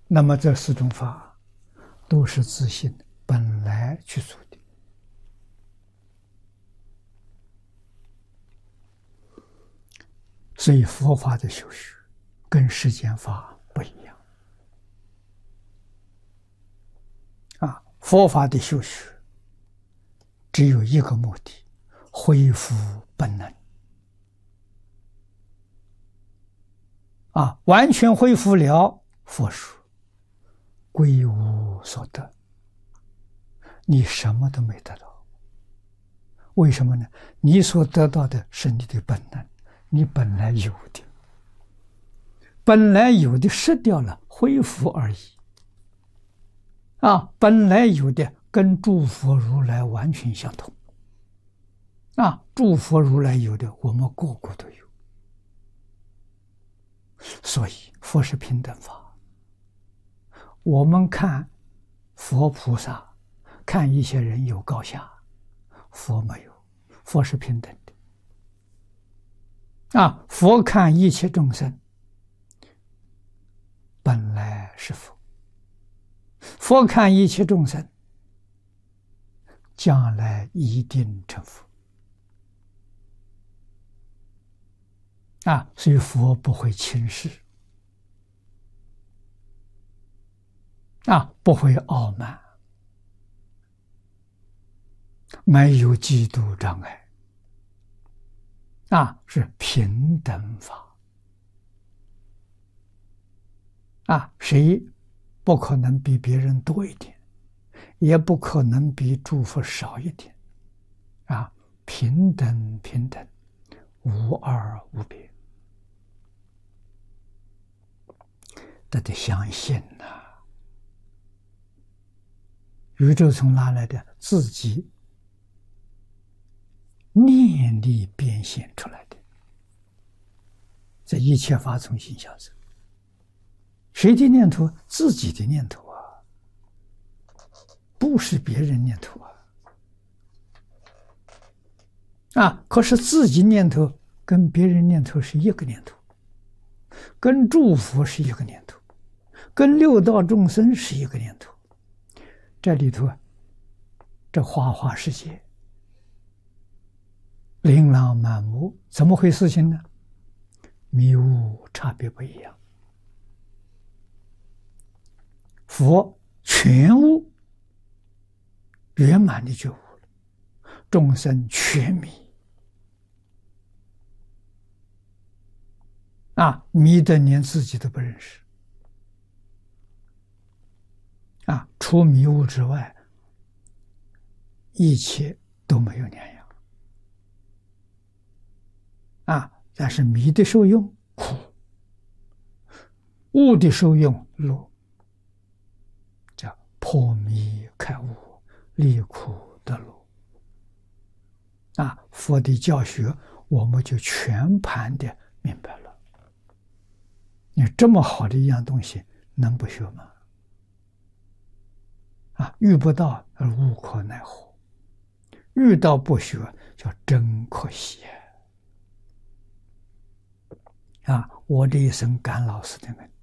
那么这四种法都是自性本来去做的。所以佛法的修学跟世间法不一样啊！佛法的修学只有一个目的：恢复本能啊！完全恢复了，佛说归无所得，你什么都没得到。为什么呢？你所得到的是你的本能，你本来有的，本来有的失掉了，恢复而已。啊，本来有的跟诸佛如来完全相同。啊，诸佛如来有的，我们个个都有。所以佛是平等法。我们看佛菩萨，看一些人有高下，佛没有，佛是平等的。啊，佛看一切众生，本来是佛。佛看一切众生，将来一定成佛。啊，所以佛不会轻视，啊，不会傲慢，没有嫉妒障碍，啊，是平等法。啊，谁不可能比别人多一点，也不可能比诸佛少一点。啊，平等平等，无二无别。这得相信呐！宇宙从哪来的？自己念力变现出来的。这一切法从心想生。谁的念头？自己的念头啊，不是别人念头啊。啊，可是自己念头跟别人念头是一个念头，跟诸佛是一个念头，跟六道众生是一个念头。这里头，这花花世界，琳琅满目，怎么回事情呢？迷悟差别不一样。佛全悟，圆满的觉悟了，众生全迷。啊，迷得连自己都不认识。啊，除迷悟之外，一切都没有两样。啊，但是迷的受用苦，悟的受用乐，叫破迷开悟，离苦得乐。啊，佛的教学我们就全盘的明白了。你这么好的一样东西，能不学吗？啊，遇不到而无可奈何，遇到不学叫真可惜啊！我这一生感老师的恩。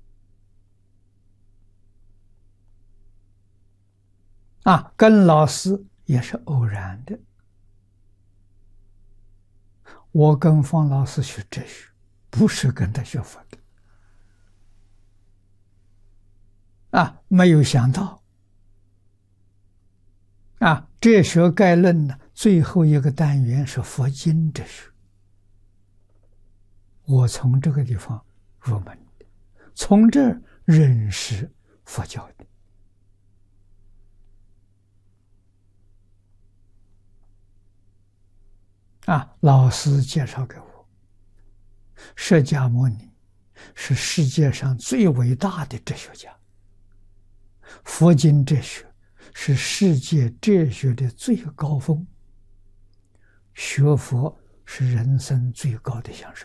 啊，跟老师也是偶然的。我跟方老师学哲学，不是跟他学佛的。啊，没有想到。啊，哲学概论呢，最后一个单元是佛经哲学。我从这个地方入门的，从这儿认识佛教的。啊，老师介绍给我，释迦牟尼是世界上最伟大的哲学家，佛经哲学是世界哲学的最高峰，学佛是人生最高的享受。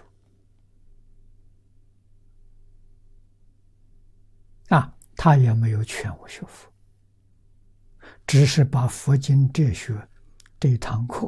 啊，他也没有劝我学佛，只是把佛经哲学这堂课